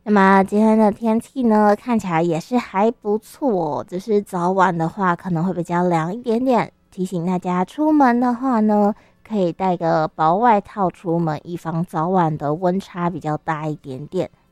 那么今天的天气呢，看起来也是还不错哦，只是早晚的话可能会比较凉一点点。提醒大家出门的话呢，可以带个薄外套出门，以防早晚的温差比较大一点点。